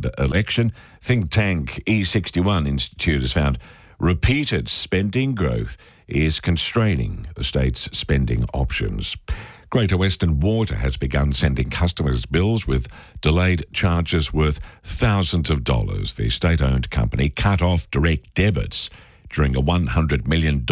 election. Think tank E61 Institute has found repeated spending growth is constraining the state's spending options. Greater Western Water has begun sending customers bills with delayed charges worth thousands of dollars. The state-owned company cut off direct debits during a $100 million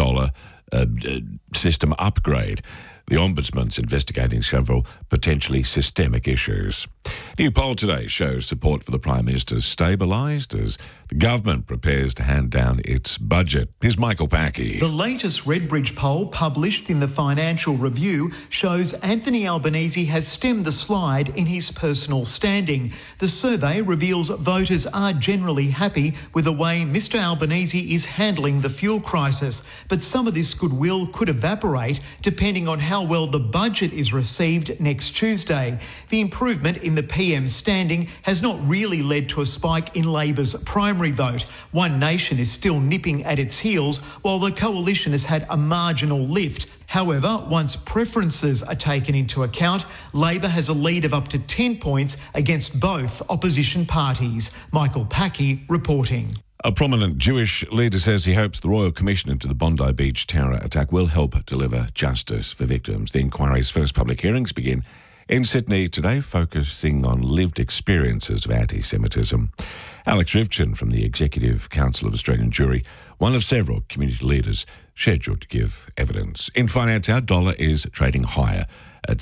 system upgrade. The Ombudsman's investigating several potentially systemic issues. New poll today shows support for the Prime Minister stabilised as the government prepares to hand down its budget. Here's Michael Packy. The latest Redbridge poll published in the Financial Review shows Anthony Albanese has stemmed the slide in his personal standing. The survey reveals voters are generally happy with the way Mr Albanese is handling the fuel crisis, but some of this goodwill could evaporate depending on how well the budget is received next Tuesday. The improvement in the PM's standing has not really led to a spike in Labor's primary vote. One Nation is still nipping at its heels, while the coalition has had a marginal lift. However, once preferences are taken into account, Labor has a lead of up to 10 points against both opposition parties. Michael Packy reporting. A prominent Jewish leader says he hopes the Royal Commission into the Bondi Beach terror attack will help deliver justice for victims. The inquiry's first public hearings begin in Sydney today, focusing on lived experiences of anti-Semitism. Alex Rivchin from the Executive Council of Australian Jewry, one of several community leaders scheduled to give evidence. In finance, our dollar is trading higher at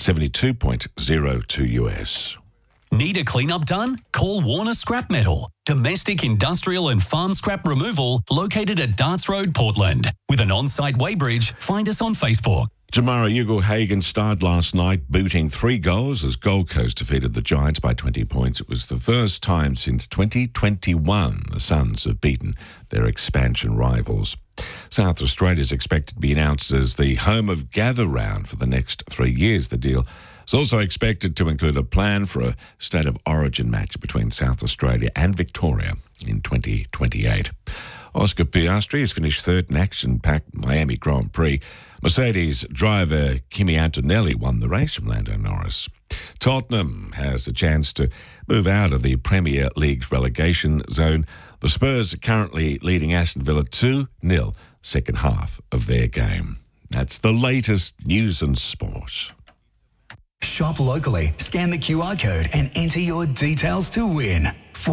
72.02 US. Need a cleanup done? Call Warner Scrap Metal. Domestic, industrial and farm scrap removal located at Darts Road, Portland. With an on-site weighbridge, find us on Facebook. Jamara Ugle-Hagan starred last night, booting 3 goals as Gold Coast defeated the Giants by 20 points. It was the first time since 2021 the Suns have beaten their expansion rivals. South Australia is expected to be announced as the home of Gather Round for the next 3 years. The deal is also expected to include a plan for a State of Origin match between South Australia and Victoria in 2028. Oscar Piastri has finished third in action-packed Miami Grand Prix. Mercedes driver Kimi Antonelli won the race from Lando Norris. Tottenham has a chance to move out of the Premier League's relegation zone. The Spurs are currently leading Aston Villa 2-0 second half of their game. That's the latest news and sport. Shop locally, scan the QR code and enter your details to win.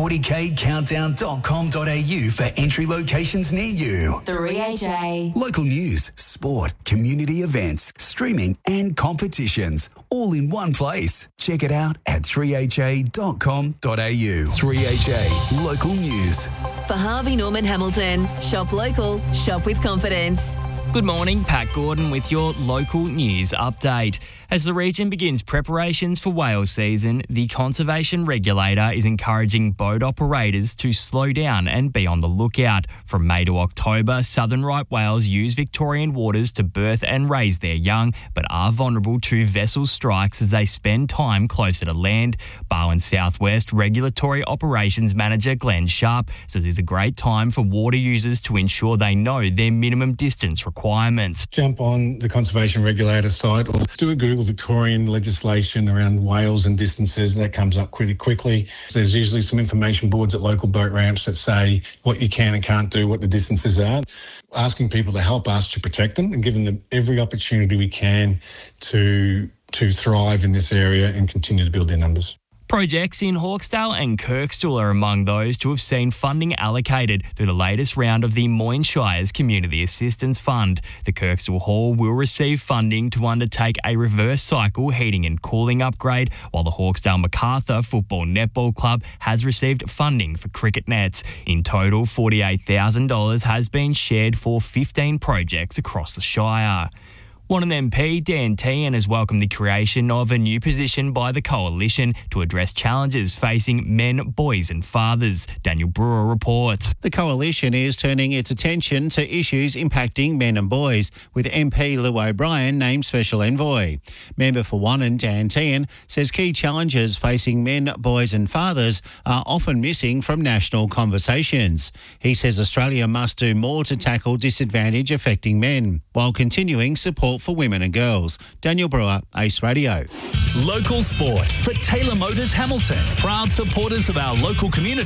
40kcountdown.com.au for entry locations near you. 3AJ. Local news, sport, community events, streaming and competitions, all in one place. Check it out at 3ha.com.au. 3HA, local news. For Harvey Norman Hamilton, shop local, shop with confidence. Good morning, Pat Gordon with your local news update. As the region begins preparations for whale season, the Conservation Regulator is encouraging boat operators to slow down and be on the lookout. From May to October, southern right whales use Victorian waters to birth and raise their young, but are vulnerable to vessel strikes as they spend time closer to land. Barwon Southwest Regulatory Operations Manager Glenn Sharp says it's a great time for water users to ensure they know their minimum distance requirements. Jump on the Conservation Regulator site or do a Google Victorian legislation around whales and distances. That comes up pretty quickly. There's usually some information boards at local boat ramps that say what you can and can't do, what the distances are. Asking people to help us to protect them and giving them every opportunity we can to thrive in this area and continue to build their numbers. Projects in Hawkesdale and Kirkstall are among those to have seen funding allocated through the latest round of the Moyne Shires Community Assistance Fund. The Kirkstall Hall will receive funding to undertake a reverse cycle heating and cooling upgrade, while the Hawkesdale MacArthur Football Netball Club has received funding for cricket nets. In total, $48,000 has been shared for 15 projects across the Shire. Wannon MP Dan Tehan has welcomed the creation of a new position by the Coalition to address challenges facing men, boys and fathers. Daniel Brewer reports. The Coalition is turning its attention to issues impacting men and boys, with MP Lou O'Brien named Special Envoy. Member for Wannon Dan Tehan says key challenges facing men, boys and fathers are often missing from national conversations. He says Australia must do more to tackle disadvantage affecting men, while continuing support for women and girls. Daniel Brewer, Ace Radio. Local sport for Taylor Motors Hamilton. Proud supporters of our local community.